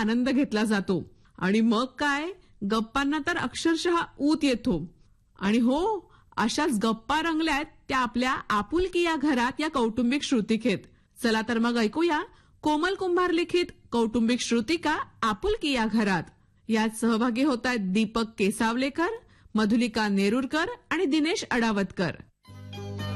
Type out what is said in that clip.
आनंद घेतला जातो. आणि मग काय, गप्पांना तर अक्षरशः ऊत येतो. आणि हो, अशाच गप्पा रंगल्यात त्या आपल्या आपुलकी या घरात या कौटुंबिक श्रुतिकेत. चला तर मग ऐकूया कोमल कुंभार लिखित कौटुंबिक श्रुतिका आपुलकी या घरात. यात सहभागी होत आहेत दीपक केसावलेकर, मधुलिका नेरुरकर आणि दिनेश अडावतकर.